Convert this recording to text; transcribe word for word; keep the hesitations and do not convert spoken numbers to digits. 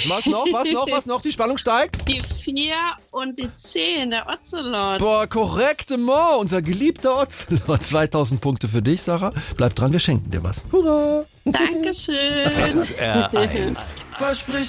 Was, was noch, was noch, was noch? Die Spannung steigt. Die vier und die zehn, der Ocelot. Boah, korrekte Mo, unser geliebter Ocelot. zweitausend Punkte für dich, Sarah. Bleib dran, wir schenken dir was. Hurra! Dankeschön. S R eins. Versprich